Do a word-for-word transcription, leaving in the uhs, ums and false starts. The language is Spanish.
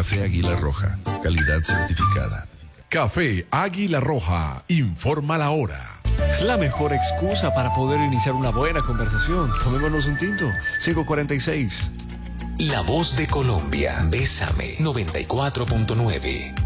Café Águila Roja, calidad certificada. Café Águila Roja, informa la hora. Es la mejor excusa para poder iniciar una buena conversación. Tomémonos un tinto. cinco cuarenta y seis. La voz de Colombia. Bésame. noventa y cuatro punto nueve.